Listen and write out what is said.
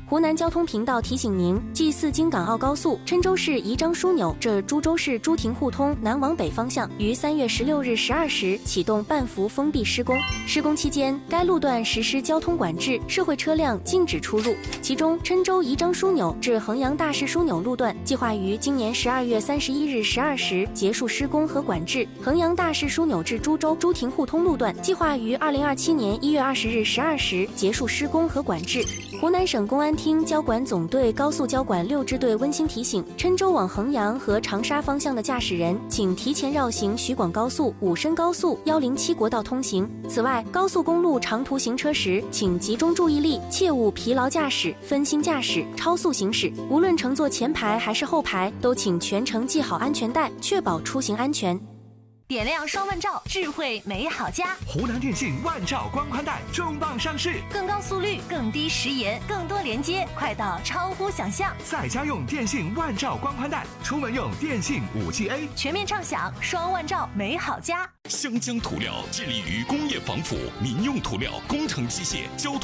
湖南交通频道提醒您：G4京港澳高速郴州市宜章枢纽至株洲市朱亭互通南往北方向于3月16日12时启动半幅封闭施工。施工期间，该路段实施交通管制，社会车辆禁止出入。其中，郴州宜章枢纽至衡阳大市枢纽路段计划于今年12月31日12时结束施工和管制；衡阳大市枢纽至株洲朱亭互通路段计划于2027年1月20日12时结束施工和管制。湖南省公安厅交管总队高速交管6支队温馨提醒：郴州往衡阳和长沙方向的驾驶人，请提前绕行徐广高速、武深高速、107国道通行。此外，高速公路长途行车时，请集中注意力，切勿疲劳驾驶、分心驾驶、超速行驶。无论乘坐前排还是后排，都请全程系好安全带，确保出行安全。 点亮双万兆，智慧美好家。 湖南电信万兆光宽带重磅上市， 更高速率，更低时延，更多连接，快到超乎想象。 在家用电信万兆光宽带，出门用电信5G-A， 全面畅享双万兆美好家。 湘江涂料致力于工业防腐、民用涂料、工程机械、交通